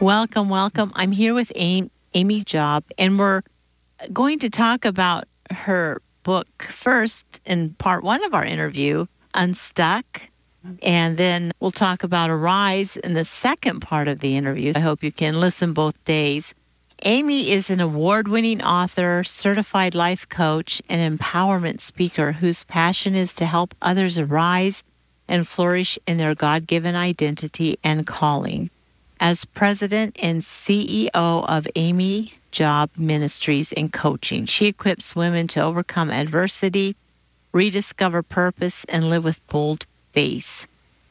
Welcome, welcome. I'm here with Amy Job, and we're going to talk about her book first in part one of our interview, Unstuck, and then we'll talk about Arise in the second part of the interview. I hope you can listen both days. Amy is an award-winning author, certified life coach, and empowerment speaker whose passion is to help others arise and flourish in their God-given identity and calling. As president and CEO of Amy Job Ministries and Coaching, she equips women to overcome adversity, rediscover purpose, and live with bold faith.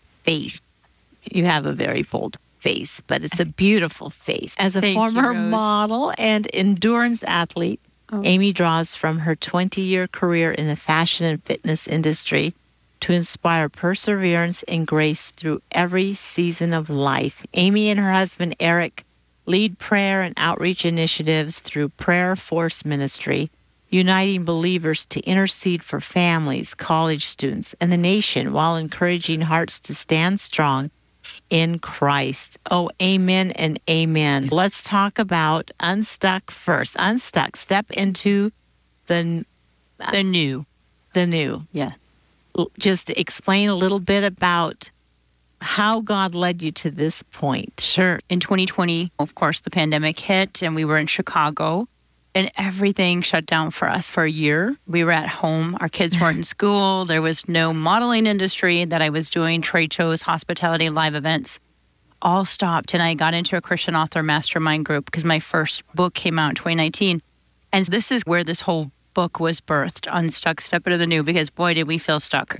You have a very bold face, but it's a beautiful face. As a former model and endurance athlete, Amy draws from her 20-year career in the fashion and fitness industry to inspire perseverance and grace through every season of life. Amy and her husband, Eric, lead prayer and outreach initiatives through Prayer Force Ministry, uniting believers to intercede for families, college students, and the nation while encouraging hearts to stand strong in Christ. Oh, amen and amen. Let's talk about Unstuck first. Unstuck. Step into the new. Yeah. Just explain a little bit about how God led you to this point. Sure. In 2020, of course, the pandemic hit and we were in Chicago and everything shut down for us for a year. We were at home. Our kids weren't in school. There was no modeling industry that I was doing, trade shows, hospitality, live events. All stopped. And I got into a Christian author mastermind group because my first book came out in 2019. And this is where this whole book was birthed, Unstuck, Step Into the New, because boy, did we feel stuck.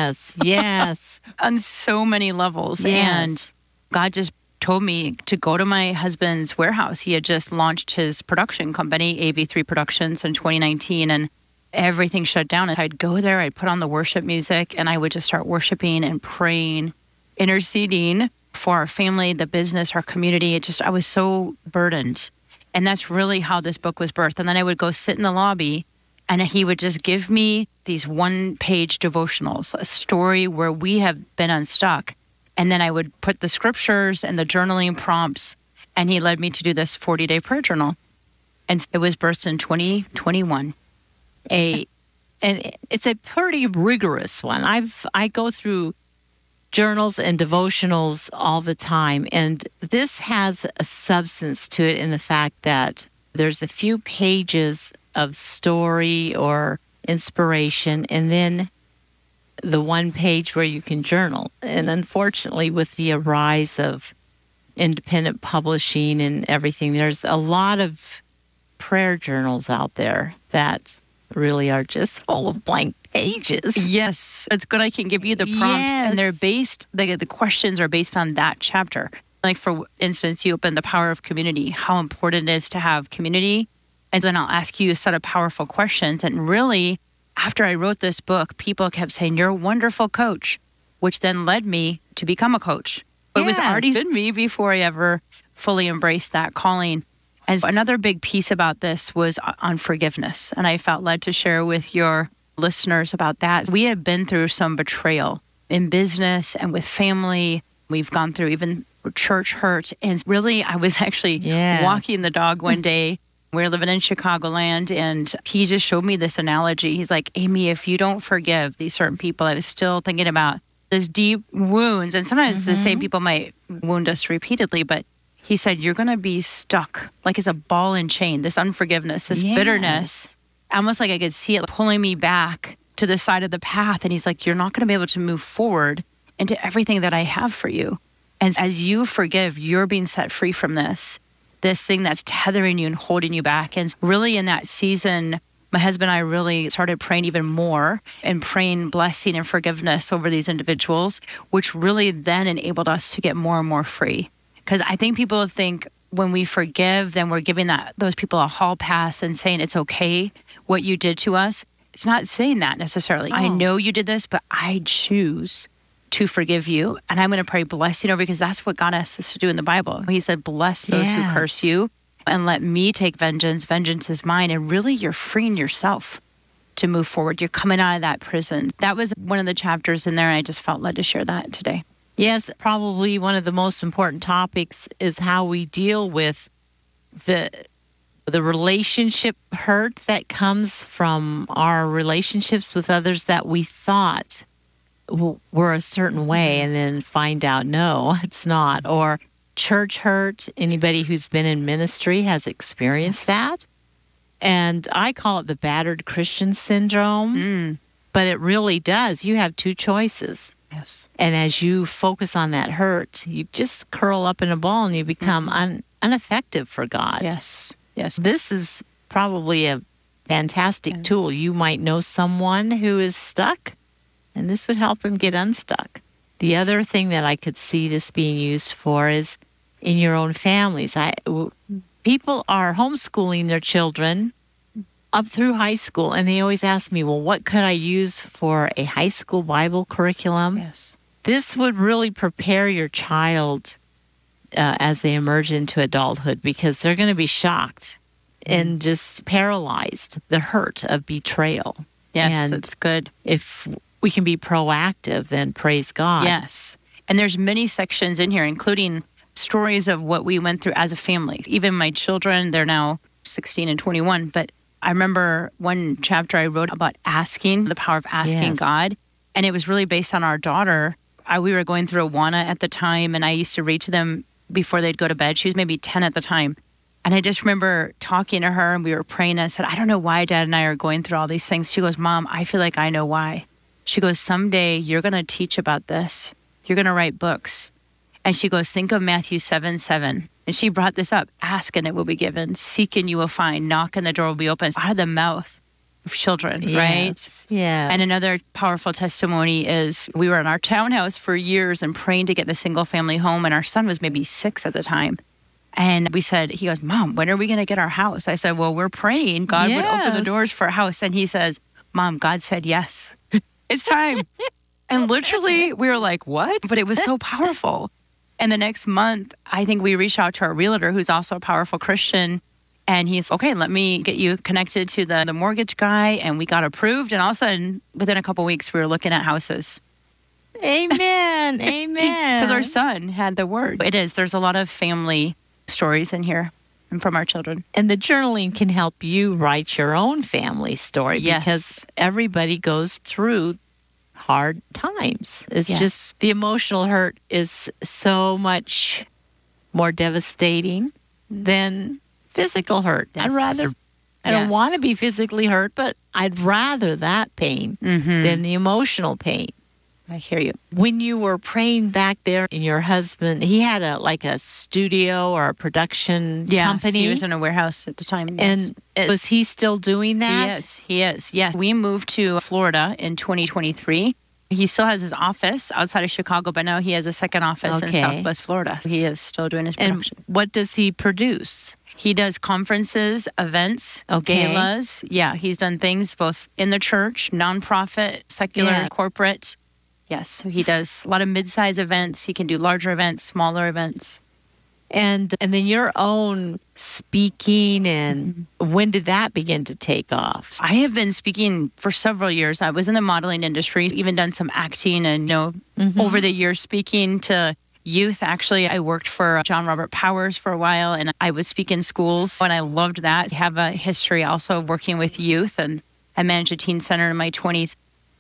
Yes. On so many levels. Yes. And God just told me to go to my husband's warehouse. He had just launched his production company, AV3 Productions, in 2019, and everything shut down. And I'd go there, I'd put on the worship music, and I would just start worshiping and praying, interceding for our family, the business, our community. I was so burdened. And that's really how this book was birthed. And then I would go sit in the lobby, and he would just give me these one-page devotionals, a story where we have been unstuck. And then I would put the scriptures and the journaling prompts, and he led me to do this 40-day prayer journal. And it was birthed in 2021. And it's a pretty rigorous one. I go through journals and devotionals all the time, and this has a substance to it in the fact that there's a few pages of story or inspiration, and then the one page where you can journal. And unfortunately, with the rise of independent publishing and everything, there's a lot of prayer journals out there that really are just full of blank pages. Yes, it's good. I can give you the prompts, and they're based, the questions are based on that chapter. Like, for instance, you open the power of community, how important it is to have community. And then I'll ask you a set of powerful questions. And really, after I wrote this book, people kept saying, "You're a wonderful coach," which then led me to become a coach. It was already in me before I ever fully embraced that calling. And another big piece about this was on forgiveness. And I felt led to share with your listeners about that. We have been through some betrayal in business and with family. We've gone through even church hurt. And really, I was actually walking the dog one day. We're living in Chicagoland, and he just showed me this analogy. He's like, "Amy, if you don't forgive these certain people," I was still thinking about these deep wounds. And sometimes the same people might wound us repeatedly, but he said, "You're going to be stuck like it's a ball and chain, this unforgiveness, this bitterness." Almost like I could see it pulling me back to the side of the path. And he's like, "You're not going to be able to move forward into everything that I have for you. And as you forgive, you're being set free from this thing that's tethering you and holding you back." And really in that season, my husband and I really started praying even more and praying blessing and forgiveness over these individuals, which really then enabled us to get more and more free. Because I think people think when we forgive, then we're giving those people a hall pass and saying it's okay what you did to us. It's not saying that necessarily. I know you did this, but I choose to forgive you. And I'm going to pray blessing over you, because that's what God asks us to do in the Bible. He said, "Bless those who curse you and let me take vengeance. Vengeance is mine." And really, you're freeing yourself to move forward. You're coming out of that prison. That was one of the chapters in there. And I just felt led to share that today. Yes, probably one of the most important topics is how we deal with the relationship hurt that comes from our relationships with others that we thought were a certain way and then find out, no, it's not. Or church hurt. Anybody who's been in ministry has experienced that. And I call it the battered Christian syndrome, but it really does. You have two choices. Yes. And as you focus on that hurt, you just curl up in a ball and you become ineffective for God. Yes. Yes. This is probably a fantastic tool. You might know someone who is stuck, and this would help them get unstuck. The other thing that I could see this being used for is in your own families. People are homeschooling their children up through high school, and they always ask me, well, what could I use for a high school Bible curriculum? Yes. This would really prepare your child as they emerge into adulthood, because they're going to be shocked and just paralyzed, the hurt of betrayal. Yes, and that's good. If we can be proactive, then praise God. Yes. And there's many sections in here, including stories of what we went through as a family. Even my children, they're now 16 and 21. But I remember one chapter I wrote about asking, the power of asking God. And it was really based on our daughter. We were going through Awana at the time, and I used to read to them before they'd go to bed. She was maybe 10 at the time. And I just remember talking to her, and we were praying. And I said, I don't know why Dad and I are going through all these things. She goes, Mom, I feel like I know why. She goes, someday you're going to teach about this. You're going to write books. And she goes, think of Matthew 7:7. And she brought this up. Ask and it will be given. Seek and you will find. Knock and the door will be opened. Out of the mouth of children, right? Yeah. And another powerful testimony is we were in our townhouse for years and praying to get the single family home. And our son was maybe 6 at the time. And we said, he goes, Mom, when are we going to get our house? I said, well, we're praying God would open the doors for a house. And he says, Mom, God said yes. It's time. And literally we were like, what? But it was so powerful. And the next month, I think we reached out to our realtor, who's also a powerful Christian. And he's, okay, let me get you connected to the mortgage guy. And we got approved. And all of a sudden, within a couple of weeks, we were looking at houses. Amen. Amen. Because our son had the word. It is. There's a lot of family stories in here and from our children. And the journaling can help you write your own family story, because everybody goes through hard times. It's just the emotional hurt is so much more devastating than physical hurt. I don't want to be physically hurt, but I'd rather that pain than the emotional pain. I hear you. When you were praying back there, and your husband, he had a studio or a production company. He was in a warehouse at the time. And was he still doing that? He is. Yes. We moved to Florida in 2023. He still has his office outside of Chicago, but now he has a second office in Southwest Florida. He is still doing his production. And what does he produce? He does conferences, events, galas. Yeah, he's done things both in the church, nonprofit, secular, corporate. Yes, so he does a lot of mid-size events. He can do larger events, smaller events. And then your own speaking, and when did that begin to take off? I have been speaking for several years. I was in the modeling industry, even done some acting, and over the years speaking to youth. Actually, I worked for John Robert Powers for a while, and I would speak in schools, and I loved that. I have a history also of working with youth, and I managed a teen center in my 20s.